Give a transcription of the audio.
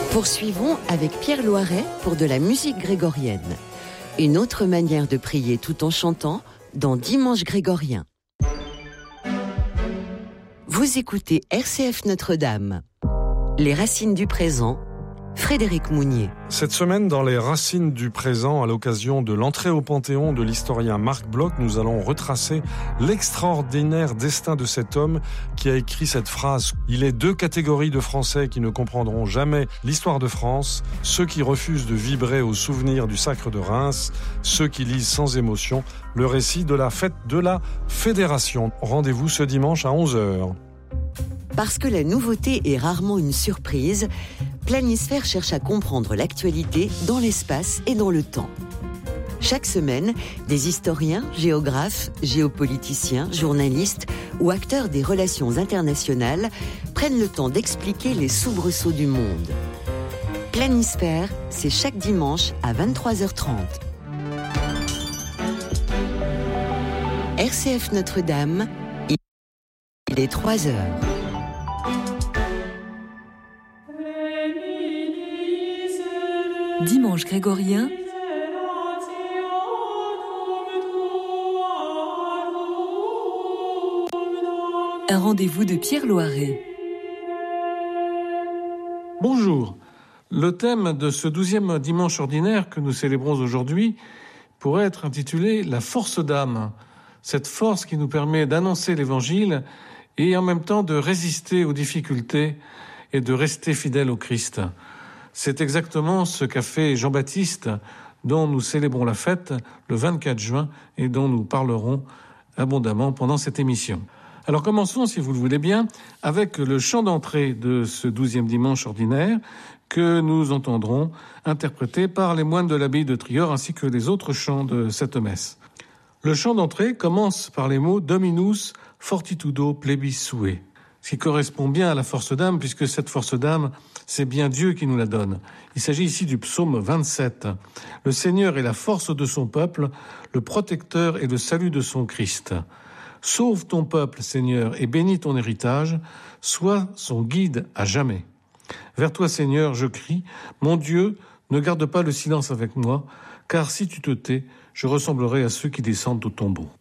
Poursuivons avec Pierre Loiret pour de la musique grégorienne. Une autre manière de prier tout en chantant dans Dimanche grégorien. Vous écoutez RCF Notre-Dame. Les racines du présent, Frédéric Mounier. Cette semaine, dans les racines du présent, à l'occasion de l'entrée au Panthéon de l'historien Marc Bloch, nous allons retracer l'extraordinaire destin de cet homme qui a écrit cette phrase. Il est deux catégories de Français qui ne comprendront jamais l'histoire de France, ceux qui refusent de vibrer au souvenir du sacre de Reims, ceux qui lisent sans émotion le récit de la fête de la Fédération. Rendez-vous ce dimanche à 11h. Parce que la nouveauté est rarement une surprise, Planisphère cherche à comprendre l'actualité dans l'espace et dans le temps. Chaque semaine, des historiens, géographes, géopoliticiens, journalistes ou acteurs des relations internationales prennent le temps d'expliquer les soubresauts du monde. Planisphère, c'est chaque dimanche à 23h30. RCF Notre-Dame, il est 3h. Dimanche grégorien, un rendez-vous de Pierre Loiret. Bonjour. Le thème de ce 12e dimanche ordinaire que nous célébrons aujourd'hui pourrait être intitulé « La force d'âme », cette force qui nous permet d'annoncer l'Évangile et en même temps de résister aux difficultés et de rester fidèle au Christ. C'est exactement ce qu'a fait Jean-Baptiste, dont nous célébrons la fête le 24 juin et dont nous parlerons abondamment pendant cette émission. Alors commençons, si vous le voulez bien, avec le chant d'entrée de ce 12e dimanche ordinaire que nous entendrons interprété par les moines de l'abbaye de Trior ainsi que les autres chants de cette messe. Le chant d'entrée commence par les mots « Dominus fortitudo plebis sue », ce qui correspond bien à la force d'âme, puisque cette force d'âme, c'est bien Dieu qui nous la donne. Il s'agit ici du psaume 27. Le Seigneur est la force de son peuple, le protecteur et le salut de son Christ. Sauve ton peuple, Seigneur, et bénis ton héritage, sois son guide à jamais. Vers toi, Seigneur, je crie, mon Dieu, ne garde pas le silence avec moi, car si tu te tais, je ressemblerai à ceux qui descendent au tombeau.